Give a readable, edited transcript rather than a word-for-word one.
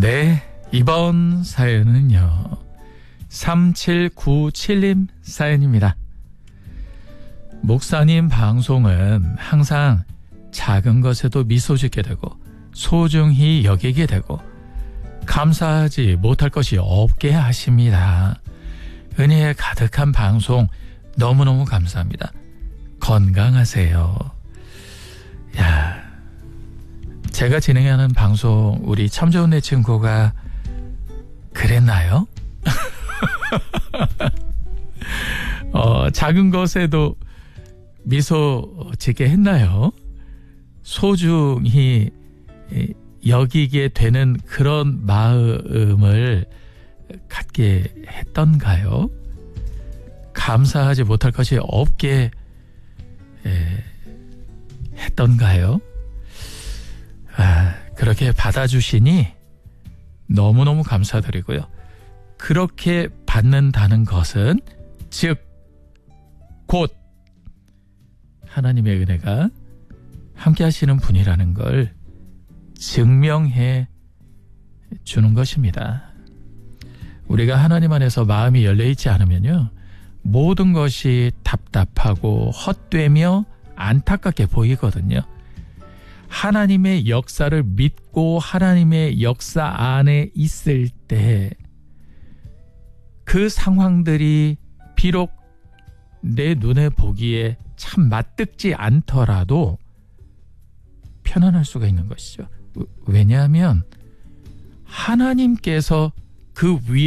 네, 이번 사연은요 3797님 사연입니다. 목사님 방송은 항상 작은 것에도 미소 짓게 되고 소중히 여기게 되고 감사하지 못할 것이 없게 하십니다. 은혜에 가득한 방송 너무너무 감사합니다. 건강하세요. 야, 제가 진행하는 방송 우리 참 좋은 내 친구가 그랬나요? 작은 것에도 미소 짓게 했나요? 소중히 여기게 되는 그런 마음을 갖게 했던가요? 감사하지 못할 것이 없게 했던가요? 그렇게 받아주시니 너무너무 감사드리고요. 그렇게 받는다는 것은 즉 곧 하나님의 은혜가 함께 하시는 분이라는 걸 증명해 주는 것입니다. 우리가 하나님 안에서 마음이 열려있지 않으면요, 모든 것이 답답하고 헛되며 안타깝게 보이거든요. 하나님의 역사를 믿고 하나님의 역사 안에 있을 때 그 상황들이 비록 내 눈에 보기에 참 맞듣지 않더라도 편안할 수가 있는 것이죠. 왜냐하면 하나님께서 그 위에